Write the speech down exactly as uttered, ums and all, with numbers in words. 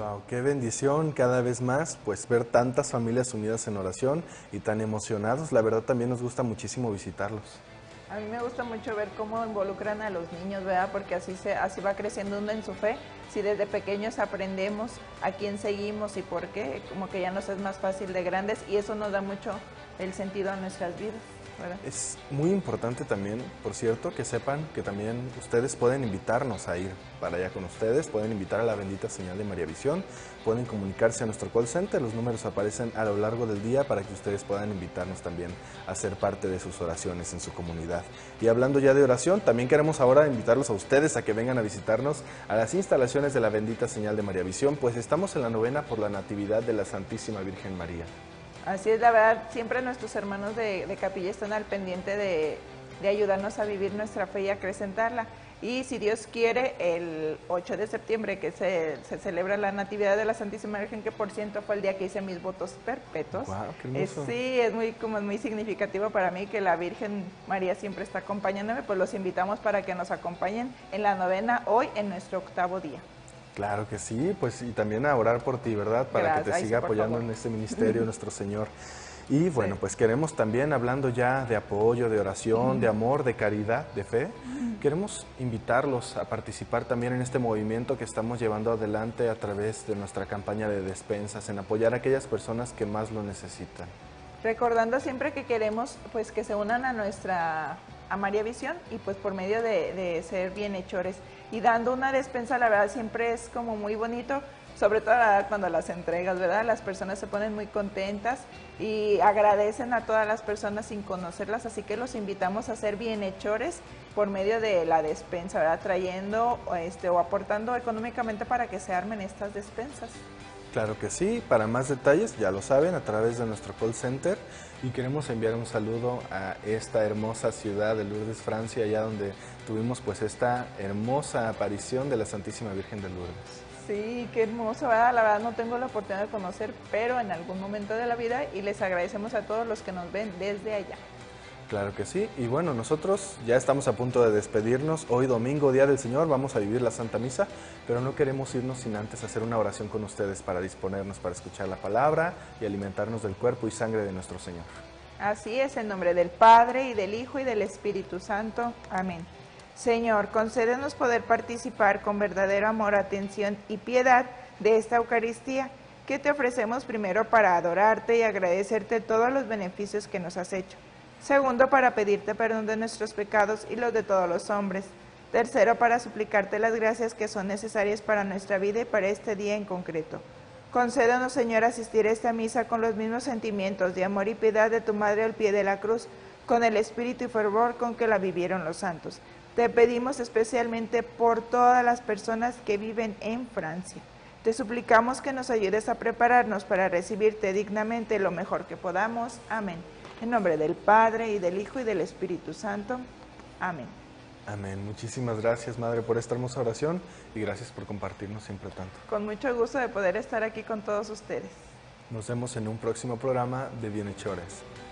Wow, qué bendición cada vez más, pues ver tantas familias unidas en oración y tan emocionados. La verdad también nos gusta muchísimo visitarlos. A mí me gusta mucho ver cómo involucran a los niños, ¿verdad? Porque así, se, así va creciendo uno en su fe. Si desde pequeños aprendemos a quién seguimos y por qué, como que ya nos es más fácil de grandes y eso nos da mucho el sentido a nuestras vidas, ¿verdad? Es muy importante también, por cierto, que sepan que también ustedes pueden invitarnos a ir para allá con ustedes, pueden invitar a la bendita señal de María Visión, pueden comunicarse a nuestro call center, los números aparecen a lo largo del día para que ustedes puedan invitarnos también a ser parte de sus oraciones en su comunidad. Y hablando ya de oración, también queremos ahora invitarlos a ustedes a que vengan a visitarnos a las instalaciones de la bendita señal de María Visión, pues estamos en la novena por la Natividad de la Santísima Virgen María. Así es, la verdad, siempre nuestros hermanos de, de capilla están al pendiente de, de ayudarnos a vivir nuestra fe y a acrecentarla. Y si Dios quiere, el ocho de septiembre, que se, se celebra la Natividad de la Santísima Virgen, que por cierto fue el día que hice mis votos perpetuos. Wow, qué Es, hermoso. sí, es muy, como es muy significativo para mí que la Virgen María siempre está acompañándome, pues los invitamos para que nos acompañen en la novena hoy en nuestro octavo día. Claro que sí, pues y también a orar por ti, ¿verdad? Para Gracias. que te Ay, siga sí, por apoyando favor. en este ministerio nuestro Señor. Y bueno, Sí. pues queremos también, hablando ya de apoyo, de oración, de amor, de caridad, de fe, queremos invitarlos a participar también en este movimiento que estamos llevando adelante a través de nuestra campaña de despensas, en apoyar a aquellas personas que más lo necesitan. Recordando siempre que queremos pues que se unan a nuestra a María Visión y pues por medio de, de ser bienhechores y dando una despensa, la verdad siempre es como muy bonito, sobre todo cuando las entregas, ¿verdad? Las personas se ponen muy contentas y agradecen a todas las personas sin conocerlas, así que los invitamos a ser bienhechores por medio de la despensa, ¿verdad? Trayendo este, o aportando económicamente para que se armen estas despensas. Claro que sí, para más detalles, ya lo saben, a través de nuestro call center, y queremos enviar un saludo a esta hermosa ciudad de Lourdes, Francia, allá donde tuvimos pues esta hermosa aparición de la Santísima Virgen de Lourdes. Sí, qué hermoso, ¿verdad? La verdad no tengo la oportunidad de conocer, pero en algún momento de la vida y les agradecemos a todos los que nos ven desde allá. Claro que sí, y bueno, nosotros ya estamos a punto de despedirnos. Hoy domingo, Día del Señor, vamos a vivir la Santa Misa, pero no queremos irnos sin antes hacer una oración con ustedes para disponernos para escuchar la palabra y alimentarnos del cuerpo y sangre de nuestro Señor. Así es, en nombre del Padre, y del Hijo, y del Espíritu Santo. Amén. Señor, concédenos poder participar con verdadero amor, atención y piedad de esta Eucaristía, que te ofrecemos primero para adorarte y agradecerte todos los beneficios que nos has hecho. Segundo, para pedirte perdón de nuestros pecados y los de todos los hombres. Tercero, para suplicarte las gracias que son necesarias para nuestra vida y para este día en concreto. Concédenos, Señor, asistir a esta misa con los mismos sentimientos de amor y piedad de tu Madre al pie de la cruz, con el espíritu y fervor con que la vivieron los santos. Te pedimos especialmente por todas las personas que viven en Francia. Te suplicamos que nos ayudes a prepararnos para recibirte dignamente lo mejor que podamos. Amén. En nombre del Padre, y del Hijo, y del Espíritu Santo. Amén. Amén. Muchísimas gracias, Madre, por esta hermosa oración y gracias por compartirnos siempre tanto. Con mucho gusto de poder estar aquí con todos ustedes. Nos vemos en un próximo programa de Bienhechores.